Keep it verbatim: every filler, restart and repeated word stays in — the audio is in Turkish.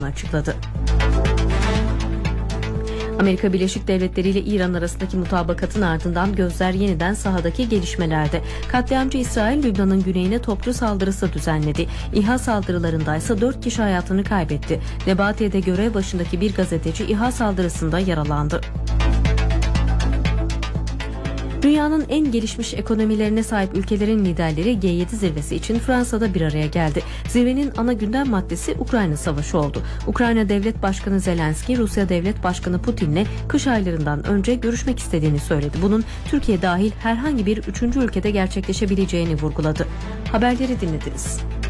açıkladı. Amerika Birleşik Devletleri ile İran arasındaki mutabakatın ardından gözler yeniden sahadaki gelişmelerde. Katliamcı İsrail, Lübnan'ın güneyine toplu saldırısı düzenledi. İHA saldırılarındaysa dört kişi hayatını kaybetti. Nebatiye'de görev başındaki bir gazeteci İHA saldırısında yaralandı. Dünyanın en gelişmiş ekonomilerine sahip ülkelerin liderleri G yedi zirvesi için Fransa'da bir araya geldi. Zirvenin ana gündem maddesi Ukrayna Savaşı oldu. Ukrayna Devlet Başkanı Zelenski, Rusya Devlet Başkanı Putin'le kış aylarından önce görüşmek istediğini söyledi. Bunun Türkiye dahil herhangi bir üçüncü ülkede gerçekleşebileceğini vurguladı. Haberleri dinlediniz.